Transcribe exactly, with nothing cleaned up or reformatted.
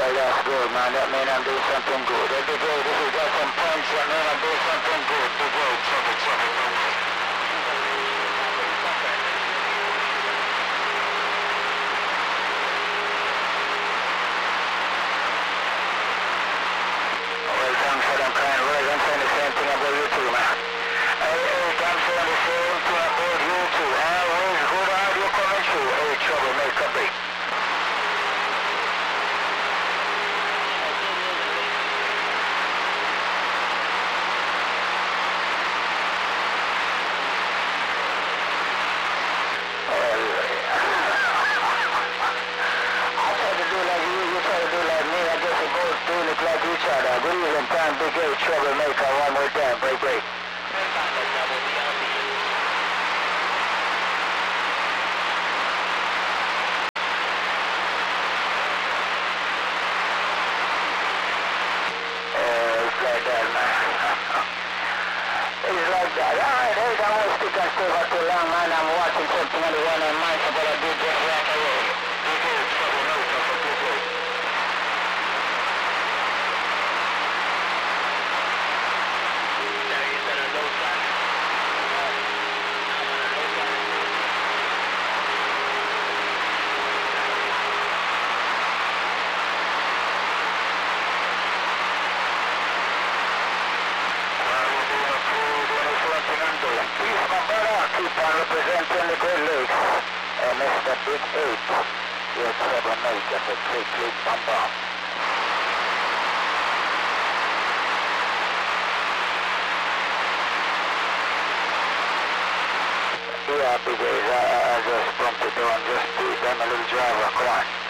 Alright, that's good, man. That means I'm doing something good. Hey, Big A, this is got some points. That means I'm doing something good. Big A, trouble, trouble, trouble. Well, thanks for them kind words. I'm saying the same thing about you too, man. Hey, hey, thanks for the same thing about you too. Always good audio coming through. Hey, trouble, make a break. Like each other. Good evening, time, Big A, troublemaker, one more time, break, break. Uh, it's like that, man. It's like that. Alright, hey, I won't stick and stay for too long, man. I'm watching something on the one in mind, so I did just walk away. Big A, troublemaker for Big A. Keep on representing the Great Lakes. Uh, Mister Big Eight, your troublemaker for Great Lake Bamba. Yeah, Big Eight, I, I just bumped it down, just do them a little driver, come on.